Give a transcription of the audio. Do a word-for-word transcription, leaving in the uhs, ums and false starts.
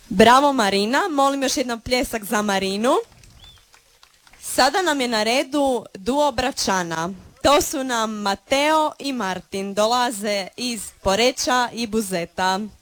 Bravo Marina, molim još jedan pljesak za Marinu. Sada nam je na redu duo Bračana. To su nam Mateo i Martin, dolaze iz Poreča i Buzeta.